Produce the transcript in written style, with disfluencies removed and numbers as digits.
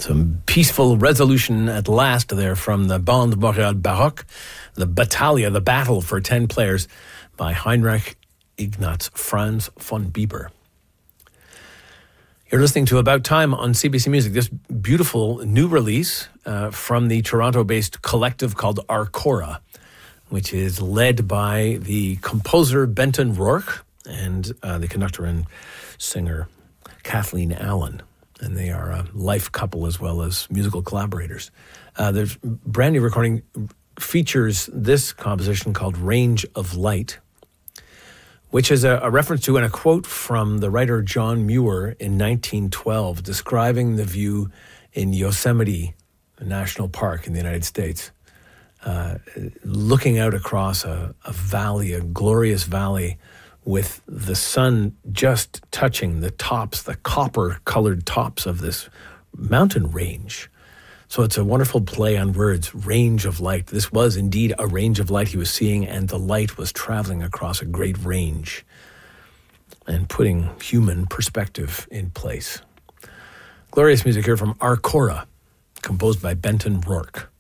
Some peaceful resolution at last there from the Bande Boréale Baroque, the Battalia, the Battle for 10 Players by Heinrich Ignaz Franz von Bieber. You're listening to About Time on CBC Music. This beautiful new release from the Toronto-based collective called Arcora, which is led by the composer Benton Rourke and the conductor and singer Kathleen Allen. And they are a life couple as well as musical collaborators. Their brand new recording features this composition called Range of Light, which is a reference to and a quote from the writer John Muir in 1912, describing the view in Yosemite National Park in the United States, looking out across a valley, a glorious valley, with the sun just touching the tops, the copper-colored tops of this mountain range. So it's a wonderful play on words, range of light. This was indeed a range of light he was seeing, and the light was traveling across a great range and putting human perspective in place. Glorious music here from Arcora, composed by Benton Rourke.